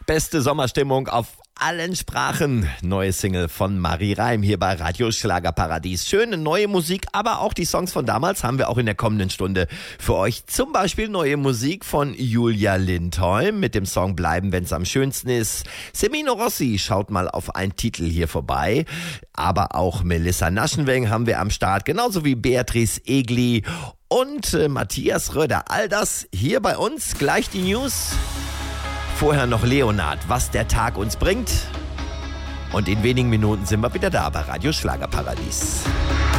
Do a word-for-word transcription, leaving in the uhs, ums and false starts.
Beste Sommerstimmung auf allen Sprachen. Neue Single von Marie Reim hier bei Radio Schlagerparadies. Schöne neue Musik, aber auch die Songs von damals haben wir auch in der kommenden Stunde für euch. Zum Beispiel neue Musik von Julia Lindholm mit dem Song Bleiben, wenn's am schönsten ist. Semino Rossi schaut mal auf einen Titel hier vorbei. Aber auch Melissa Naschenweng haben wir am Start, genauso wie Beatrice Egli und äh, Matthias Röder. All das hier bei uns. Gleich die News. Vorher noch Leonard, was der Tag uns bringt. Und in wenigen Minuten sind wir wieder da bei Radio Schlagerparadies.